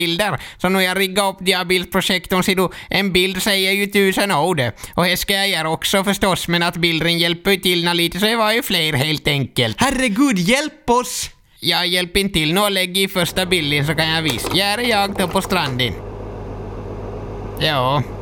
bilder. Så när jag riggar upp diabildprojektorn så då en bild säger ju 1000 ord. Och det ska jag göra också förstås, men att bilden hjälper till lite så det var ju fler helt enkelt. Herregud, hjälp oss! Jag hjälper inte till nu och lägg i första bilden så kan jag visa. Här är jag då på stranden. Ja.